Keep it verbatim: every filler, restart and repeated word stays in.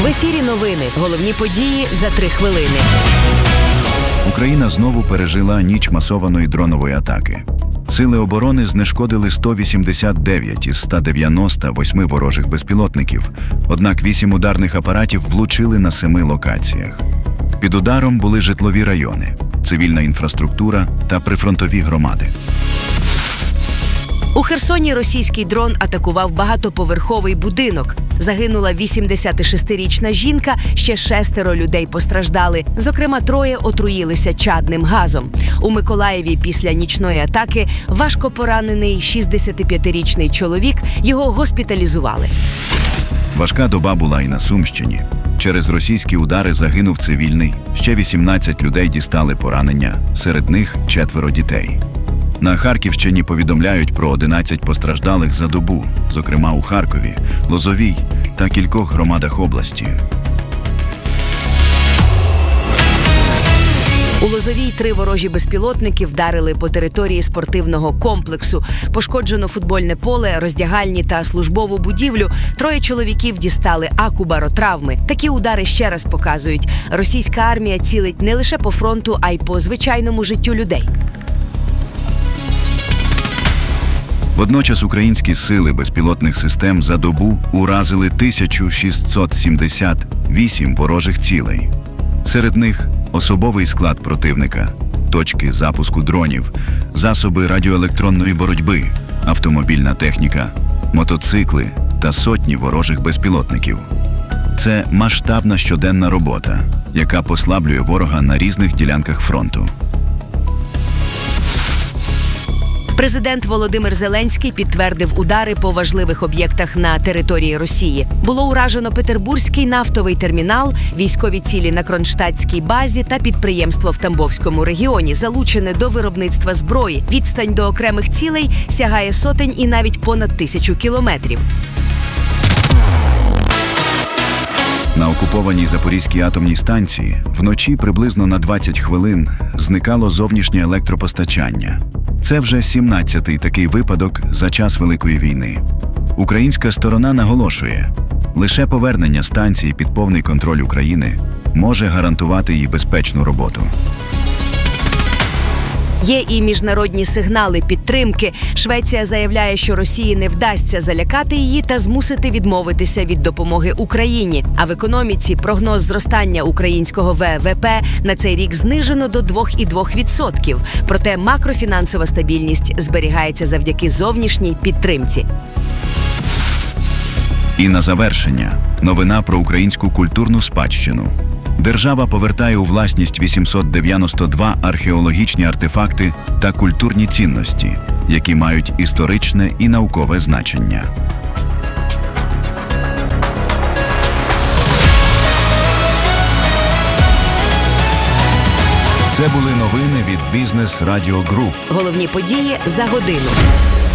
В ефірі новини. Головні події за три хвилини. Україна знову пережила ніч масованої дронової атаки. Сили оборони знешкодили сто вісімдесят дев'ять із ста дев'яноста восьми ворожих безпілотників, однак вісім ударних апаратів влучили на семи локаціях. Під ударом були житлові райони, цивільна інфраструктура та прифронтові громади. У Херсоні російський дрон атакував багатоповерховий будинок. Загинула вісімдесятишестирічна жінка, ще шестеро людей постраждали. Зокрема, троє отруїлися чадним газом. У Миколаєві після нічної атаки важко поранений шістдесятип'ятирічний чоловік, його госпіталізували. Важка доба була і на Сумщині. Через російські удари загинув цивільний, ще вісімнадцять людей дістали поранення, серед них четверо дітей. На Харківщині повідомляють про одинадцять постраждалих за добу, зокрема у Харкові, Лозовій та кількох громадах області. У Лозовій три ворожі безпілотники вдарили по території спортивного комплексу. Пошкоджено футбольне поле, роздягальні та службову будівлю. Троє чоловіків дістали акубаротравми. Такі удари ще раз показують, російська армія цілить не лише по фронту, а й по звичайному життю людей. Водночас українські сили безпілотних систем за добу уразили тисячу шістсот сімдесят вісім ворожих цілей. Серед них особовий склад противника, точки запуску дронів, засоби радіоелектронної боротьби, автомобільна техніка, мотоцикли та сотні ворожих безпілотників. Це масштабна щоденна робота, яка послаблює ворога на різних ділянках фронту. Президент Володимир Зеленський підтвердив удари по важливих об'єктах на території Росії. Було уражено Петербурзький нафтовий термінал, військові цілі на Кронштадтській базі та підприємство в Тамбовському регіоні, залучене до виробництва зброї. Відстань до окремих цілей сягає сотень і навіть понад тисячу кілометрів. На окупованій Запорізькій атомній станції вночі приблизно на двадцять хвилин зникало зовнішнє електропостачання. Це вже сімнадцятий такий випадок за час Великої війни. Українська сторона наголошує, лише повернення станції під повний контроль України може гарантувати її безпечну роботу. Є і міжнародні сигнали підтримки. Швеція заявляє, що Росії не вдасться залякати її та змусити відмовитися від допомоги Україні. А в економіці прогноз зростання українського Ве Ве Пе на цей рік знижено до двох цілих двох десятих відсотка. Проте макрофінансова стабільність зберігається завдяки зовнішній підтримці. І на завершення – новина про українську культурну спадщину. Держава повертає у власність вісімсот дев'яносто два археологічні артефакти та культурні цінності, які мають історичне і наукове значення. Це були новини від Бізнес Радіо Груп. Головні події за годину.